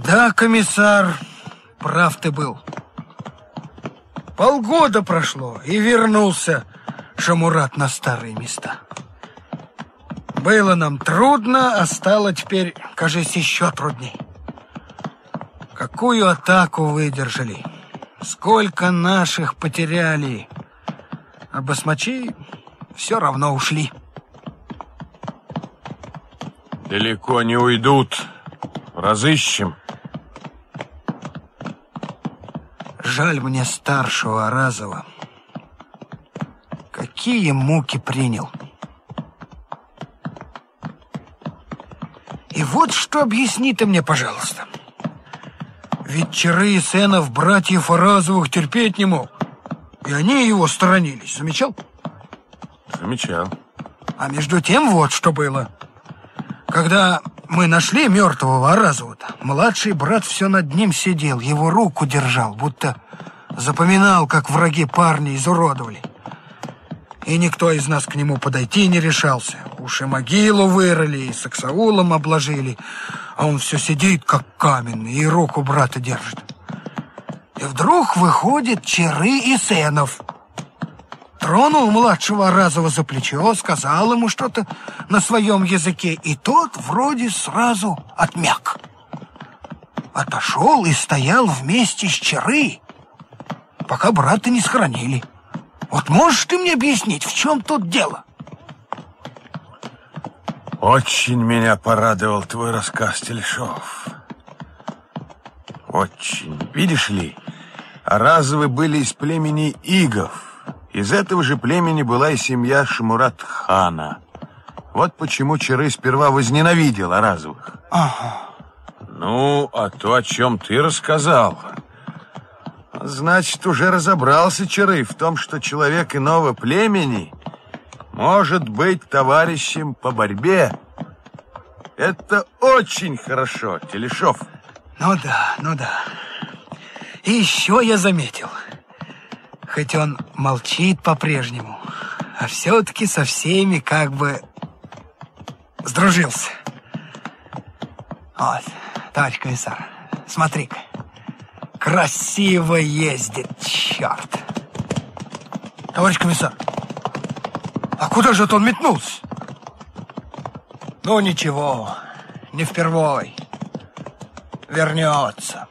Да, комиссар, прав ты был. Полгода прошло, и вернулся Шамурат на старые места. Было нам трудно, а стало теперь, кажется, еще трудней. Какую атаку выдержали, сколько наших потеряли, а басмачи все равно ушли. Далеко не уйдут, разыщем. Жаль мне старшего Аразова. Какие муки принял. И вот что объясни ты мне, пожалуйста. Ведь Чары и сынов братьев Аразовых терпеть не мог. И они его сторонились. Замечал? Замечал. А между тем вот что было. Когда мы нашли мертвого Аразова-то, младший брат все над ним сидел, его руку держал, будто запоминал, как враги парня изуродовали. И никто из нас к нему подойти не решался. Уж и могилу вырыли, и саксаулом обложили, а он все сидит, как каменный, и руку брата держит. И вдруг выходит Чары и Сенов. Тронул младшего Аразова за плечо, сказал ему что-то на своем языке, и тот вроде сразу отмяк. Отошел и стоял вместе с Чары, пока брата не схоронили. Вот можешь ты мне объяснить, в чем тут дело? Очень меня порадовал твой рассказ, Телешов. Очень. Видишь ли, Аразовы были из племени Игов. Из этого же племени была и семья Шамурат-хана. Вот почему Чары сперва возненавидел Аразовых. Ага. Ну, а то, о чем ты рассказал, значит, уже разобрался Чары в том, что человек иного племени может быть товарищем по борьбе. Это очень хорошо, Телешов. Ну да. И еще я заметил, хоть он молчит по-прежнему, а все-таки со всеми как бы сдружился. Вот, товарищ комиссар, смотри-ка, красиво ездит, черт. Товарищ комиссар, а куда же он метнулся? Ну ничего, не впервой, вернется.